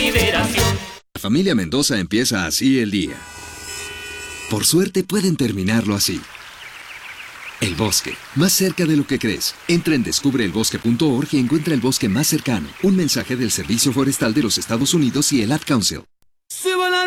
consideración. La familia Mendoza empieza así el día. Por suerte pueden terminarlo así. El bosque, más cerca de lo que crees. Entra en descubreelbosque.org y encuentra el bosque más cercano. Un mensaje del Servicio Forestal de los Estados Unidos y el Ad Council. ¡Súbale!